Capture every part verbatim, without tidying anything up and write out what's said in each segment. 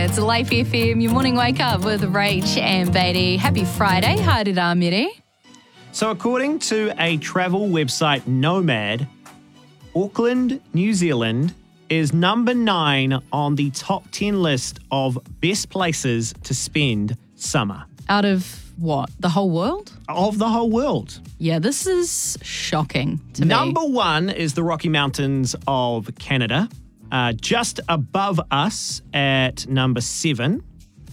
It's Life F M, your morning wake up with Rach and Beatty. Happy Friday. Haere Miri. So according to a travel website, Nomad, Auckland, New Zealand is number nine on the top ten list of best places to spend summer. Out of what? The whole world? Of the whole world. Yeah, this is shocking to Number me. one is the Rocky Mountains of Canada. Uh, just above us at number seven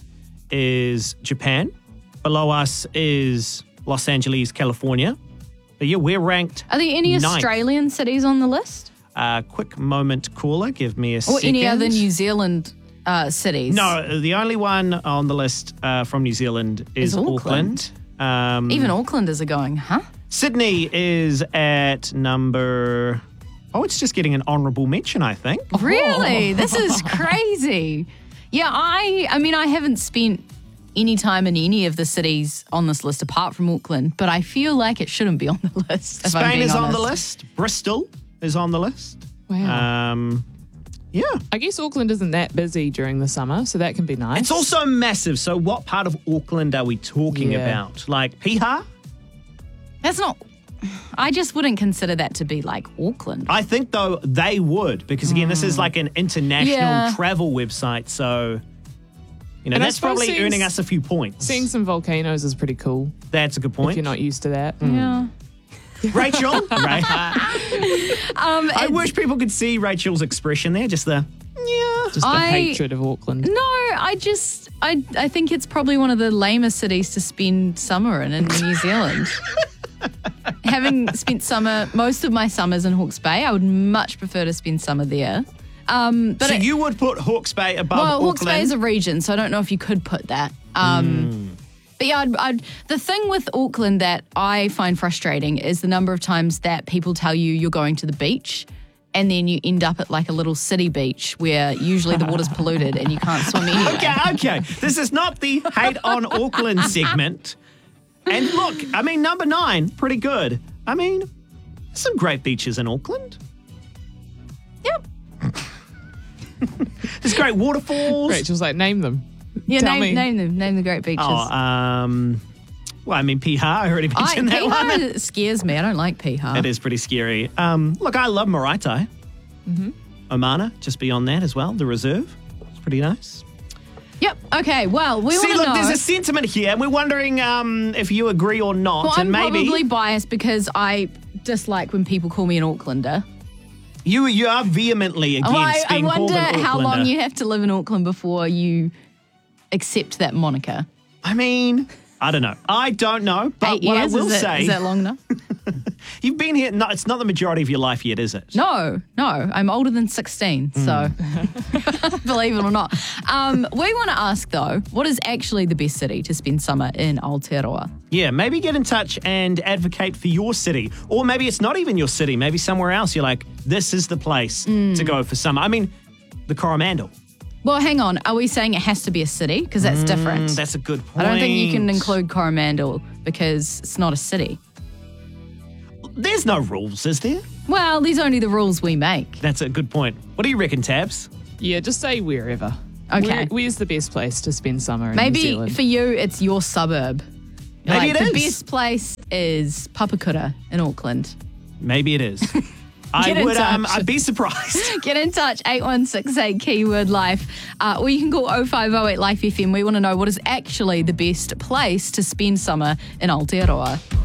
is Japan. Below us is Los Angeles, California. But yeah, we're ranked Are there any ninth. Australian cities on the list? Uh, quick moment, caller. Give me a Or second. any other New Zealand uh, cities? No, the only one on the list uh, from New Zealand is, Is Auckland. Auckland. Um, Even Aucklanders are going, huh? Sydney is at number... Oh, it's just getting an honourable mention, I think. Really? This is crazy. Yeah, I I mean, I haven't spent any time in any of the cities on this list apart from Auckland, but I feel like it shouldn't be on the list. If I'm Spain being is on the honest. list. Bristol is on the list. Wow. Um, yeah. I guess Auckland isn't that busy during the summer, so that can be nice. It's also massive. So what part of Auckland are we talking Yeah. about? Like Piha? That's not... I just wouldn't consider that to be like Auckland. I think, though, they would. Because, again, this is like an international Yeah. travel website. So, you know, And I that's suppose probably seeing- earning us a few points. Seeing some volcanoes is pretty cool That's a good if point. you're not used to that. Yeah. Rachel? right. Um, I it's- wish people could see Rachel's expression there. Just the, yeah. Just the I- hatred of Auckland. No, I just... I, I think it's probably one of the lamest cities to spend summer in in New Zealand. Having spent summer, most of my summers in Hawke's Bay, I would much prefer to spend summer there. Um, but So it- you would put Hawke's Bay above well, Auckland? Hawke's Bay is a region, so I don't know if you could put that. Um, But yeah, I'd, I'd, the thing with Auckland that I find frustrating is the number of times that people tell you you're going to the beach and then you end up at like a little city beach where usually the water's polluted and you can't swim anyway. Okay, okay. This is not the hate on Auckland segment. And look, I mean, number nine, pretty good. I mean, some great beaches in Auckland. Yep. There's great waterfalls. Rachel's like, name them. Yeah, Tell name, me. name them. Name the great beaches. Oh, um, well, I mean, Piha, I already I, mentioned that one. Piha scares me. I don't like Piha. It is pretty scary. Um, look, I love Maraetai. Mm-hmm. Omana, just beyond that as well, the reserve. It's pretty nice. Yep. Okay. Well, we See, want to look, know. there's a sentiment here, and we're wondering um, if you agree or not. well, and I'm maybe probably biased because I dislike when people call me an Aucklander. you you are vehemently against Oh, I, I being called wonder an how long Aucklander. you have to live in Auckland before you accept that moniker. I mean, I don't know. I don't know. But Eight what years? I will is, that, say, is that long enough? you've been here. No, it's not the majority of your life yet, is it? No, no. I'm older than sixteen, so believe it or not. Um, we want to ask, though, what is actually the best city to spend summer in Aotearoa? Yeah, maybe get in touch and advocate for your city. Or maybe it's not even your city. Maybe somewhere else you're like, this is the place to go for summer. I mean, the Coromandel. Well, hang on. Are we saying it has to be a city? Because that's different. Mm, that's a good point. I don't think you can include Coromandel because it's not a city. There's no rules, is there? Well, these are only the rules we make. That's a good point. What do you reckon, Tabs? Yeah, just say wherever. Okay. Where, where's the best place to spend summer in New Maybe Zealand? for you, it's your suburb. Maybe like, it the is. best place is Papakura in Auckland. Maybe it is. I Get in would. Um, touch. I'd be surprised. Get in touch, eight one six eight keyword life. Uh, or you can call oh five oh eight Life F M. We want to know what is actually the best place to spend summer in Aotearoa.